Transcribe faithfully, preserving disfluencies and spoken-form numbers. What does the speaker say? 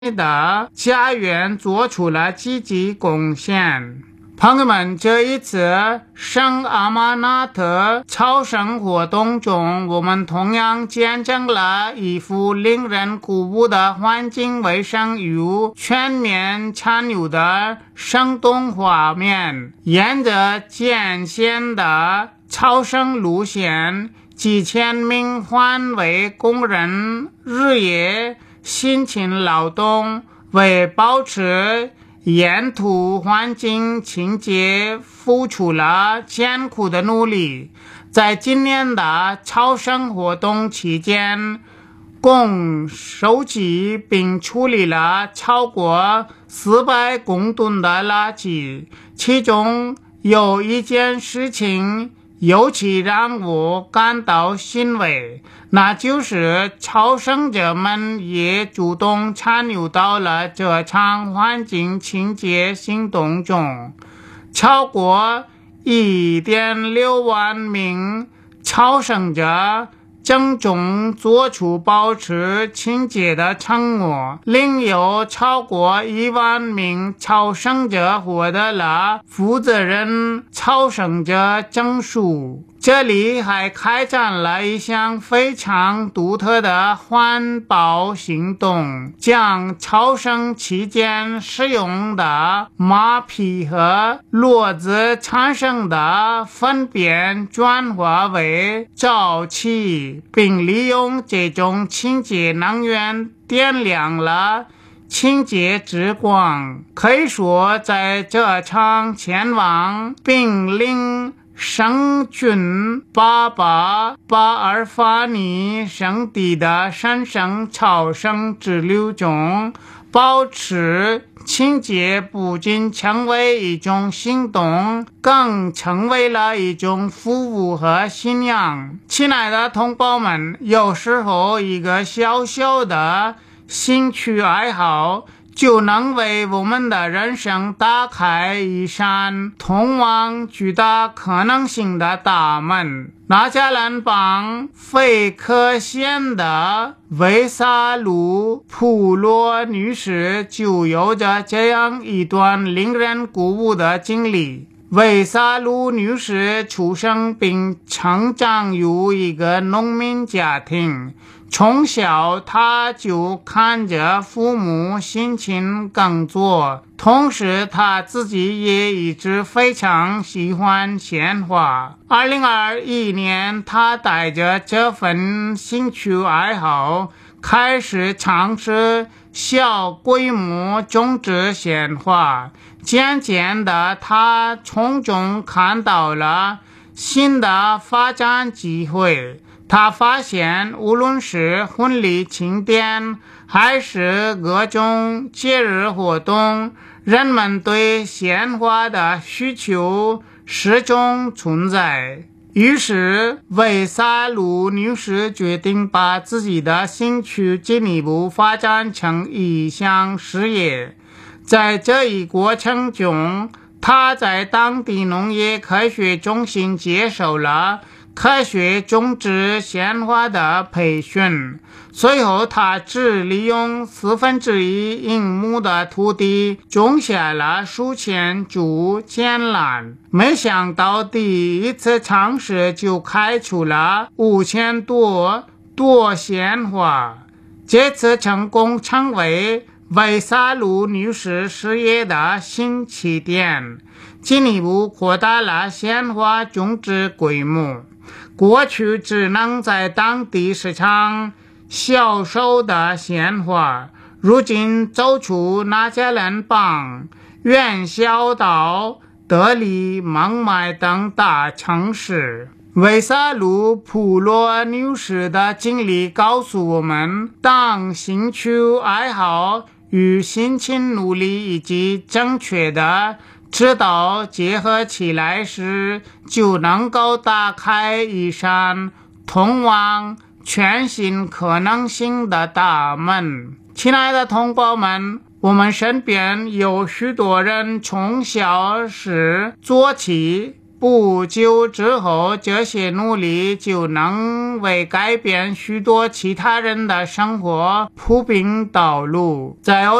的家园做出了积极贡献。朋友们，这一次圣阿玛纳特朝圣活动中，我们同样见证了一幅令人鼓舞的环境卫生与全面参与的生动画面。沿着艰险的朝圣路线，几千名环卫工人日夜辛勤劳动，为保持沿途环境清洁付出了艰苦的努力。在今年的朝圣活动期间，共收集并处理了超过四百公吨的垃圾。其中有一件事情尤其让我感到欣慰，那就是朝圣者们也主动参与到了这场环境清洁行动中。超过 一点六万名朝圣者郑重做出保持清洁的承诺，另有超过一万名朝圣者获得了负责人朝圣者证书。这里还开展了一项非常独特的环保行动，将朝圣期间使用的马匹和骡子产生的粪便转化为沼气，并利用这种清洁能源点亮了清洁之光。可以说，在这场前往并令圣君巴巴巴尔法尼圣地的神圣朝圣之旅中，保持清洁不仅成为一种行动，更成为了一种服务和信仰。亲爱的同胞们，有时候一个小小的兴趣爱好就能为我们的人生打开一扇通往巨大可能性的大门。纳加兰邦费克县的维萨鲁普罗女士就有着这样一段令人鼓舞的经历。维萨鲁女士出生并成长于一个农民家庭，从小她就看着父母辛勤耕作，同时她自己也一直非常喜欢鲜花。二零二一年，她带着这份兴趣爱好开始尝试小规模种植鲜花。渐渐的，他从中看到了新的发展机会。他发现，无论是婚礼庆典还是各种节日活动，人们对鲜花的需求始终存在。于是，维萨鲁女士决定把自己的兴趣进一步发展成一项事业。在这一过程中，他在当地农业科学中心接受了科学种植鲜花的培训。随后，他只利用四分之一英亩的土地种下了数千株剑兰。没想到第一次尝试就开出了五千多朵鲜花。这次成功成为维萨鲁女士事业的新起点，进一步扩大了鲜花种植规模。过去只能在当地市场销售的鲜花，如今走出纳加兰邦，远销到德里、孟买等大城市。维萨鲁普罗女士的经历告诉我们，当兴趣爱好与辛勤努力以及正确的指导结合起来时，就能够打开一扇通往全新可能性的大门。亲爱的同胞们，我们身边有许多人从小时做起不久之后，这些努力就能为改变许多其他人的生活铺平道路。在